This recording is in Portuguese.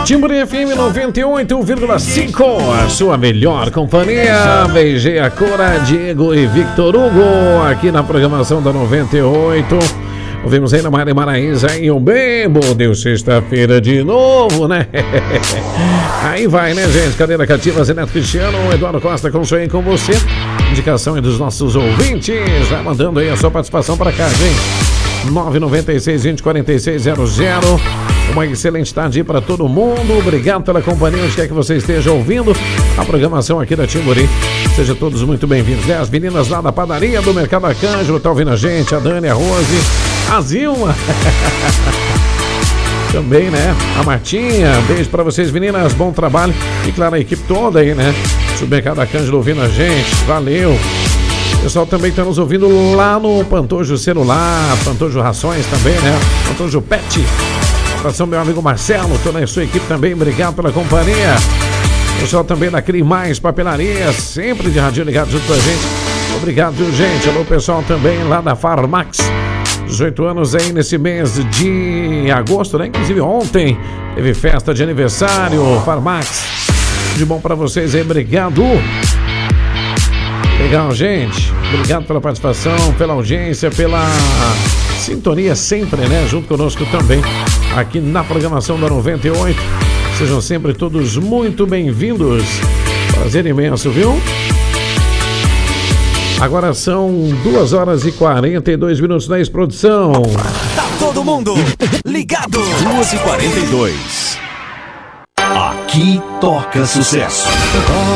Timbre FM 98,5, a sua melhor companhia. VG a Cora, Diego e Victor Hugo, aqui na programação da 98. Ouvimos aí na Mari Maraíza e um bem bom Deus, sexta-feira de novo, né? Aí vai, né, gente? Cadeira cativa, Zeneto Cristiano, Eduardo Costa, com sonho com você. Indicação aí dos nossos ouvintes. Vai mandando aí a sua participação para cá, gente. 996-204600. Uma excelente tarde para todo mundo. Obrigado pela companhia, onde quer que você esteja ouvindo a programação aqui da Timburi. Sejam todos muito bem-vindos. As meninas lá da padaria do Mercado Arcângelo estão ouvindo a gente. A Dani, a Rose, a Zilma. Também, né? A Martinha. Beijo para vocês, meninas. Bom trabalho. E claro, a equipe toda aí, né? Do Mercado Arcângelo ouvindo a gente. Valeu. O pessoal também está nos ouvindo lá no Pantojo Celular, Pantojo Rações também, né? Pantojo Pet. Abração, meu amigo Marcelo, toda a sua equipe também, obrigado pela companhia. O pessoal também da Cri Mais Papelaria, sempre de radinho ligado junto com a gente. Obrigado, gente. Alô, pessoal também lá da Farmax. 18 anos aí nesse mês de agosto, né? Inclusive ontem teve festa de aniversário, Farmax. De bom para vocês aí, obrigado. Legal, gente. Obrigado pela participação, pela audiência, pela sintonia sempre, né? Junto conosco também, aqui na programação da 98. Sejam sempre todos muito bem-vindos. Prazer imenso, viu? Agora são 2 horas e 42 minutos na produção. Tá todo mundo ligado. 2h42. Aqui toca sucesso.